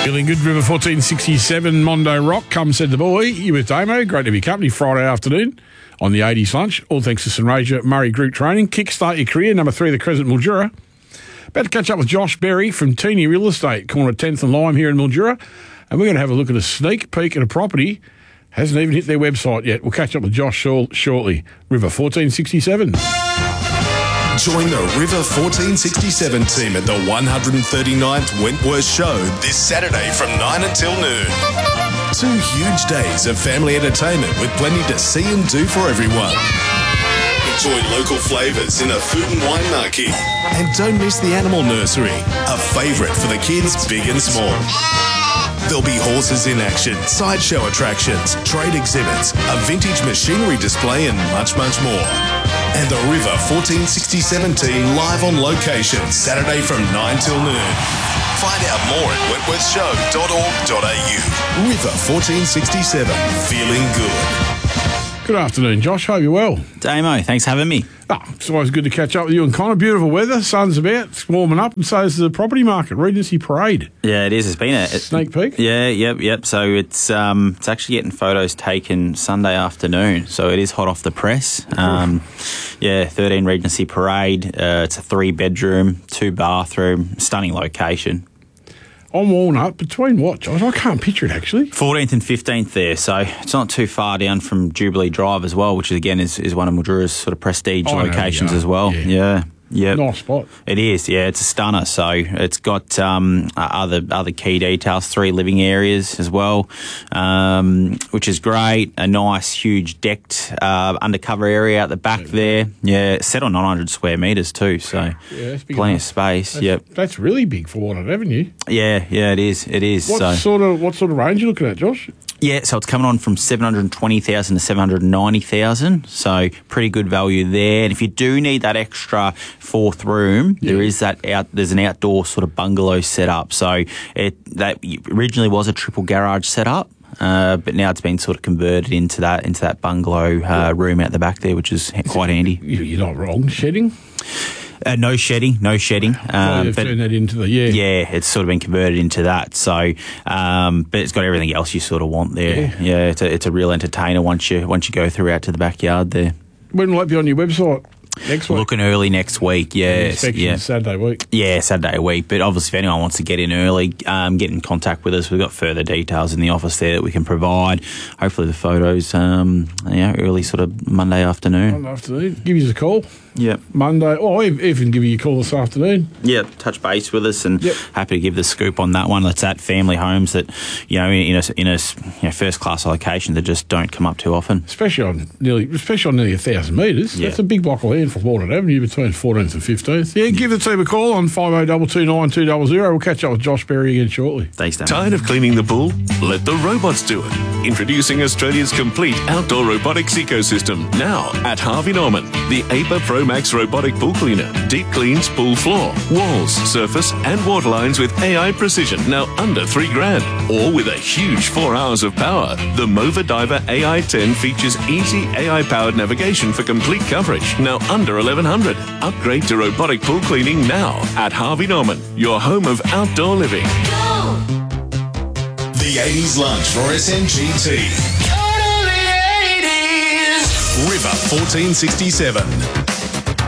Feeling good, River 1467, Mondo Rock. Come, said the boy. You with Damo. Great to be company Friday afternoon on the 80s lunch. All thanks to St. Raja Murray Group Training. Kickstart your career, number 3, the Crescent, Mildura. About to catch up with Josh Berry from Teeny Real Estate, corner 10th and Lime here in Mildura. And we're going to have a look at a sneak peek at a property. Hasn't even hit their website yet. We'll catch up with Josh shortly. River 1467. Join the River 1467 team at the 139th Wentworth Show this Saturday from 9 until noon. 2 huge days of family entertainment with plenty to see and do for everyone. Enjoy local flavours in a food and wine marquee. And don't miss the Animal Nursery, a favourite for the kids big and small. There'll be horses in action, sideshow attractions, trade exhibits, a vintage machinery display and much, much more. And the River 1467 team live on location, Saturday from 9 till noon. Find out more at wentworthshow.org.au. River 1467, feeling good. Good afternoon, Josh. Hope you're well. Damo, thanks for having me. It's always good to catch up with you and Connor. Beautiful weather, sun's about, it's warming up, and so is the property market, Regency Parade. Yeah, it is. It's been a sneak peek. Yeah, yep. So it's actually getting photos taken Sunday afternoon. So it is hot off the press. 13 Regency Parade. It's a 3-bedroom, 2-bathroom, stunning location. On Walnut, between what, Josh? I can't picture it, actually. 14th and 15th there, so it's not too far down from Jubilee Drive as well, which again is one of Mildura's sort of prestige locations as well. Yeah. Nice spot. It is, yeah. It's a stunner. So it's got other key details, 3 living areas as well, which is great. A nice, huge decked undercover area out the back there. Yeah, set on 900 square metres too, so plenty of space. That's really big for Walnut Avenue. Yeah, it is. What sort of range are you looking at, Josh? Yeah, so it's coming on from 720,000 to 790,000, so pretty good value there. And if you do need that extra 4th room, there's an outdoor sort of bungalow setup. So that originally was a triple garage setup, but now it's been sort of converted into that bungalow room out the back there, which is quite handy. You're not wrong. Shedding? No shedding. But turned that into it's sort of been converted into that. So, but it's got everything else you sort of want there. Yeah, it's a real entertainer once you go through out to the backyard there. When will it be on your website? Next week? Looking early next week, Saturday week. Yeah, Saturday week. But obviously, if anyone wants to get in early, get in contact with us. We've got further details in the office there that we can provide. Hopefully, the photos, early sort of Monday afternoon. Give us a call. Yep. Monday. Oh, even give you a call this afternoon. Yeah, touch base with us and happy to give the scoop on that one. That's at family homes that, in a first class location that just don't come up too often. Especially on nearly 1,000 metres. Yeah. That's a big block of land for Walnut Avenue between 14th and 15th. Yeah, give the team a call on 50229200. We'll catch up with Josh Berry again shortly. Thanks, Dan. Tired of cleaning the pool? Let the robots do it. Introducing Australia's complete outdoor robotics ecosystem. Now at Harvey Norman, the APA Pro Max robotic pool cleaner. Deep cleans pool floor, walls, surface and water lines with AI precision. Now under $3,000. Or with a huge 4 hours of power. The Mova Diver AI 10 features easy AI-powered navigation for complete coverage. Now under $1,100. Upgrade to robotic pool cleaning now at Harvey Norman, your home of outdoor living. Go! The 80s lunch for SMGT. Totally 80s. River 1467.